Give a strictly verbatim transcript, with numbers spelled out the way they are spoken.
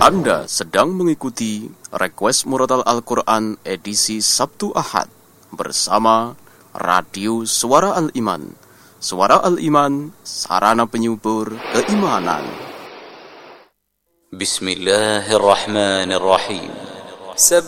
Anda sedang mengikuti Request Murotal Al-Quran edisi Sabtu Ahad bersama Radio Suara Al-Iman. Suara Al-Iman, sarana penyubur keimanan. Bismillahirrahmanirrahim.